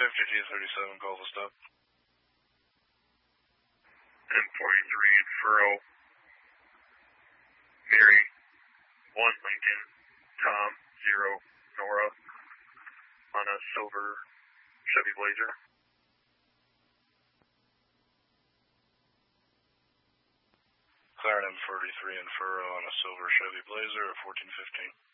G37, call the stop. M43 in furrow. Mary, 1 Lincoln, Tom, 0 Nora, on a silver Chevy Blazer. McLaren M43 in furrow on a silver Chevy Blazer at 1415.